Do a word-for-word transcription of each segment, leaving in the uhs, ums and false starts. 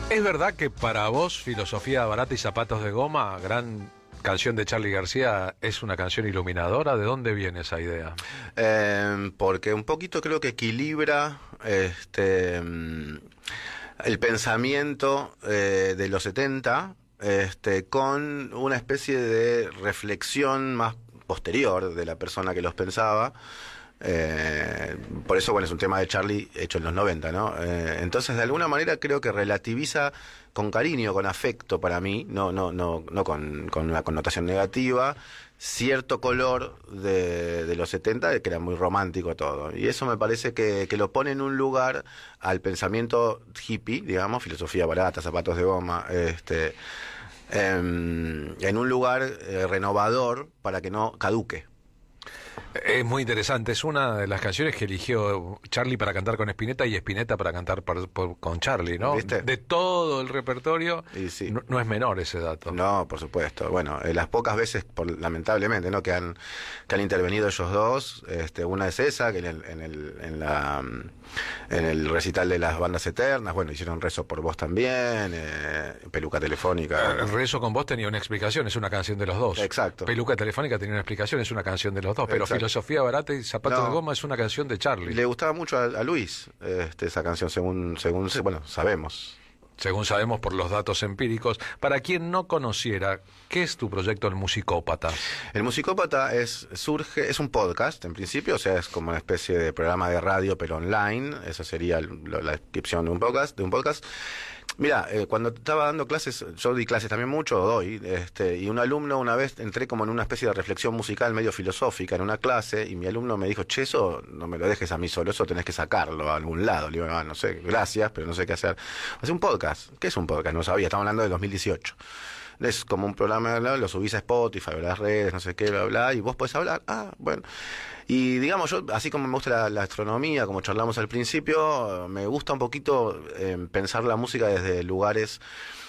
¿Es verdad que para vos Filosofía Barata y Zapatos de Goma, gran canción de Charly García, es una canción iluminadora? ¿De dónde viene esa idea? Eh, porque un poquito creo que equilibra este el pensamiento eh, de los setenta este, con una especie de reflexión más posterior de la persona que los pensaba. Eh, por eso, bueno, es un tema de Charly hecho en los noventa, ¿no? Eh, entonces, de alguna manera creo que relativiza con cariño, con afecto para mí, no, no, no, no con, con una connotación negativa, cierto color de, de los setenta, de que era muy romántico todo. Y eso me parece que, que lo pone en un lugar al pensamiento hippie, digamos, filosofía barata, zapatos de goma, este, eh, en un lugar eh, renovador para que no caduque. Es muy interesante, es una de las canciones que eligió Charly para cantar con Spinetta y Spinetta para cantar por, por, con Charly, ¿no? ¿Viste? De todo el repertorio, y sí. no, no es menor ese dato. No, por supuesto. Bueno, eh, las pocas veces, por, lamentablemente, ¿no? que han que han intervenido ellos dos, este, una es esa, que en el, en el, en la, en el recital de las bandas eternas, bueno, hicieron Rezo por Vos también, eh, Peluca Telefónica. El Rezo con Vos tenía una explicación, es una canción de los dos. Exacto. Peluca Telefónica tenía una explicación, es una canción de los dos, pero Exacto. Filosofía Barata y Zapatos No. de Goma es una canción de Charly. Le gustaba mucho a, a Luis este, esa canción, según, según, bueno, sabemos. Según sabemos por los datos empíricos. Para quien no conociera, ¿qué es tu proyecto El Musicópata? El Musicópata es, surge, es un podcast en principio, o sea, es como una especie de programa de radio pero online, esa sería lo, la descripción de un podcast, de un podcast. Mira, eh, cuando estaba dando clases, yo di clases también mucho, doy, este, y un alumno una vez entré como en una especie de reflexión musical medio filosófica en una clase, y mi alumno me dijo, che, eso no me lo dejes a mí solo, eso tenés que sacarlo a algún lado. Le digo, ah, no sé, gracias, pero no sé qué hacer. Hace un podcast. ¿Qué es un podcast? No sabía, estamos hablando de dos mil dieciocho. Es como un programa, ¿no? Lo subís a Spotify, a las redes, no sé qué, bla, bla, y vos podés hablar. Ah, bueno. Y digamos, yo, así como me gusta la, la astronomía, como charlamos al principio, me gusta un poquito eh, pensar la música desde lugares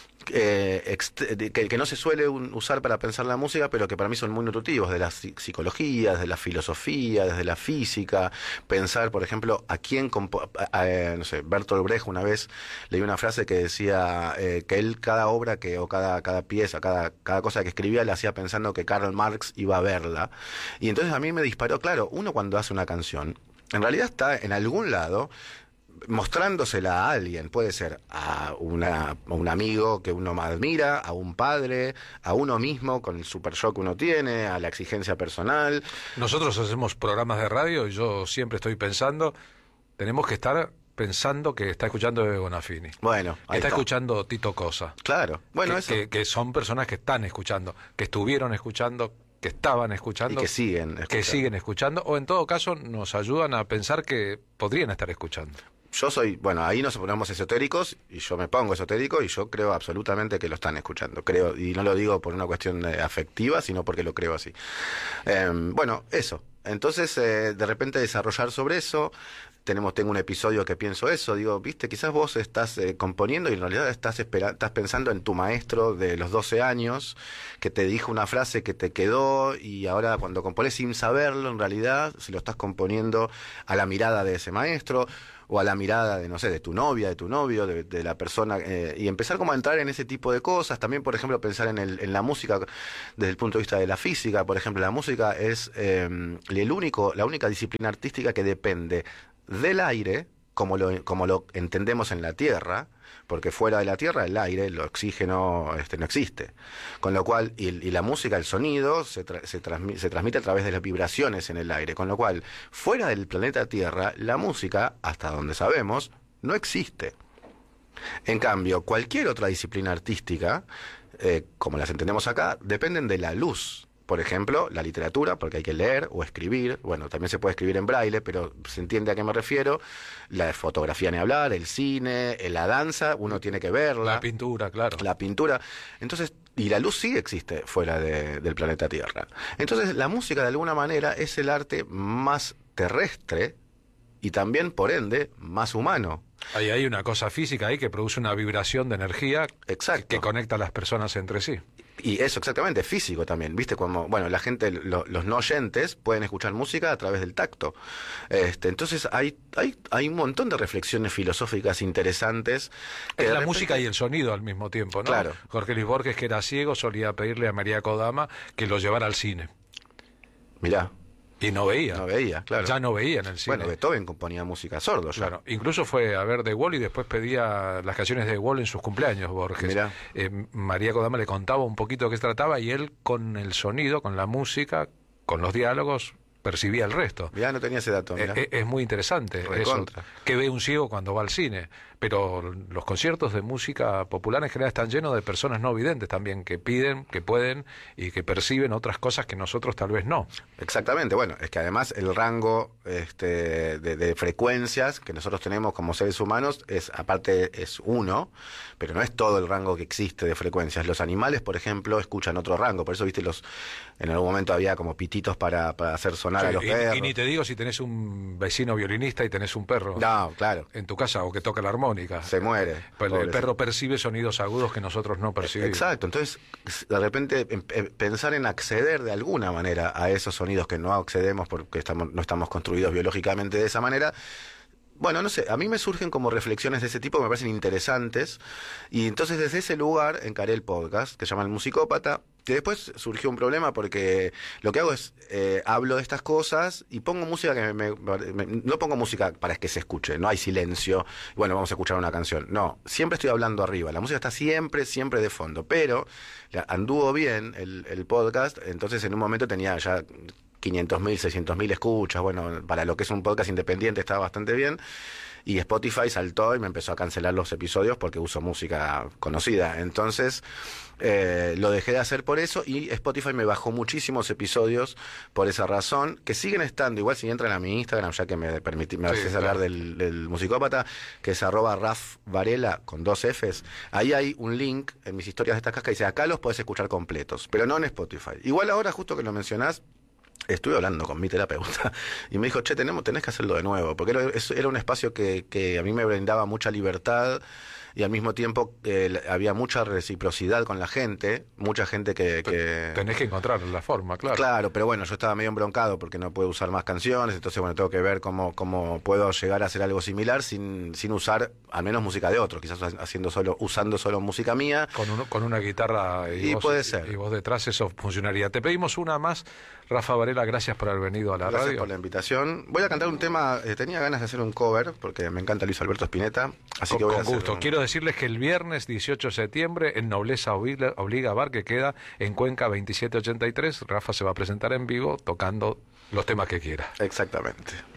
eh, ext- que, que no se suele un, usar para pensar la música, pero que para mí son muy nutritivos, de la psicología, desde la filosofía, desde la física. Pensar, por ejemplo, a quién, compo- a, a, no sé, Bertolt Brecht una vez leí una frase que decía eh, que él cada obra que o cada cada pieza, cada cada cosa que escribía la hacía pensando que Karl Marx iba a verla. Y entonces a mí me disparó, claro, uno cuando hace una canción, en realidad está en algún lado mostrándosela a alguien, puede ser a, una, a un amigo que uno admira, a un padre, a uno mismo con el super shock que uno tiene, a la exigencia personal. Nosotros hacemos programas de radio y yo siempre estoy pensando, tenemos que estar pensando que está escuchando Bebe Bonafini. Bueno, ahí está, está escuchando Tito Cosa. Claro, bueno, que, eso. Que, que son personas que están escuchando, que estuvieron escuchando, que estaban escuchando. Y que siguen escuchando. Que siguen escuchando, o en todo caso nos ayudan a pensar que podrían estar escuchando. Yo soy, bueno, ahí nos ponemos esotéricos y yo me pongo esotérico y yo creo absolutamente que lo están escuchando. Creo, y no lo digo por una cuestión eh, afectiva, sino porque lo creo así. Eh, bueno, eso. Entonces, eh, de repente desarrollar sobre eso, tenemos, tengo un episodio que pienso eso, digo, viste, quizás vos estás eh, componiendo y en realidad estás espera, estás pensando en tu maestro de los doce años, que te dijo una frase que te quedó y ahora cuando compones sin saberlo, en realidad, si lo estás componiendo a la mirada de ese maestro, o a la mirada de, no sé, de tu novia, de tu novio, de, de la persona, eh, y empezar como a entrar en ese tipo de cosas. También, por ejemplo, pensar en, el, en la música desde el punto de vista de la física. Por ejemplo, la música es eh, el único, la única disciplina artística que depende del aire, como lo, como lo entendemos en la Tierra, porque fuera de la Tierra el aire, el oxígeno este, no existe. Con lo cual, y, y la música, el sonido, se, tra se, transmi se transmite a través de las vibraciones en el aire. Con lo cual, fuera del planeta Tierra, la música, hasta donde sabemos, no existe. En cambio, cualquier otra disciplina artística, eh, como las entendemos acá, dependen de la luz. Por ejemplo, la literatura, porque hay que leer o escribir. Bueno, también se puede escribir en braille, pero se entiende a qué me refiero. La fotografía ni hablar, el cine, la danza, uno tiene que verla. La pintura, claro. La pintura. Entonces, y la luz sí existe fuera de, del planeta Tierra. Entonces, la música de alguna manera es el arte más terrestre y también, por ende, más humano. Ahí hay una cosa física ahí que produce una vibración de energía. Exacto. Que conecta a las personas entre sí. Y eso, exactamente, físico también, ¿viste? Como, bueno, la gente, lo, los no oyentes pueden escuchar música a través del tacto. Este, entonces hay, hay, hay un montón de reflexiones filosóficas interesantes. Es la repente... música y el sonido al mismo tiempo, ¿no? Claro. Jorge Luis Borges, que era ciego, solía pedirle a María Kodama que lo llevara al cine. Mirá. Y no veía. No veía, claro. Ya no veía en el cine. Bueno, Beethoven componía música sordo ya. Claro, incluso fue a ver The Wall y después pedía las canciones de The Wall en sus cumpleaños, Borges. Mirá. Eh, María Kodama le contaba un poquito de qué se trataba y él con el sonido, con la música, con los diálogos, percibía el resto. Mirá, no tenía ese dato, mirá. Eh, es muy interesante eso, que ve un ciego cuando va al cine. Pero los conciertos de música popular en general están llenos de personas no videntes también, que piden, que pueden y que perciben otras cosas que nosotros tal vez no. Exactamente, bueno, es que además el rango este, de, de frecuencias que nosotros tenemos como seres humanos es, aparte, es uno, pero no es todo el rango que existe de frecuencias. Los animales, por ejemplo, escuchan otro rango, por eso, viste, los en algún momento había como pititos para, para hacer sonar Sí, a los y, perros. y ni te digo si tenés un vecino violinista y tenés un perro. No, claro. En tu casa o que toca la armónica. Se muere. Pues el perro percibe sonidos agudos que nosotros no percibimos. Exacto, entonces de repente em, em, pensar en acceder de alguna manera a esos sonidos que no accedemos porque estamos, no estamos construidos biológicamente de esa manera. Bueno, no sé, a mí me surgen como reflexiones de ese tipo, me parecen interesantes, y entonces desde ese lugar encaré el podcast, que se llama El Musicópata, que después surgió un problema porque lo que hago es, eh, hablo de estas cosas y pongo música que me, me, me... No pongo música para que se escuche, no hay silencio, bueno, vamos a escuchar una canción, no, siempre estoy hablando arriba, la música está siempre, siempre de fondo, pero anduvo bien el, el podcast, entonces en un momento tenía ya quinientos mil, seiscientos mil escuchas, bueno, para lo que es un podcast independiente estaba bastante bien, y Spotify saltó y me empezó a cancelar los episodios porque uso música conocida, entonces eh, lo dejé de hacer por eso, y Spotify me bajó muchísimos episodios por esa razón, que siguen estando, igual si entran a mi Instagram, ya que me permití, me haces sí, hablar claro. del, del musicópata, que es arroba Raf Varela con dos Fs, ahí hay un link en mis historias de esta casca, y dice, acá los podés escuchar completos, pero no en Spotify. Igual ahora, justo que lo mencionás, estuve hablando con mi terapeuta y me dijo, che, tenemos, tenés que hacerlo de nuevo, porque era, era un espacio que, que a mí me brindaba mucha libertad y al mismo tiempo eh, había mucha reciprocidad con la gente, mucha gente que, que... Tenés que encontrar la forma, claro. Claro, pero bueno, yo estaba medio embroncado porque no puedo usar más canciones, entonces bueno, tengo que ver cómo, cómo puedo llegar a hacer algo similar sin, sin usar al menos música de otros, quizás haciendo solo, usando solo música mía. Con, uno, con una guitarra y, y vos, puede ser. Y vos detrás, eso funcionaría. Te pedimos una más, Rafa Varela, gracias por haber venido a la gracias radio. Gracias por la invitación. Voy a cantar un tema, eh, tenía ganas de hacer un cover, porque me encanta Luis Alberto Spinetta, así con, que voy con a hacer gusto. un... Quiero decirles que el viernes dieciocho de septiembre en Nobleza Obliga, Obliga Bar, que queda en Cuenca veintisiete ochenta y tres, Rafa se va a presentar en vivo tocando los temas que quiera. Exactamente.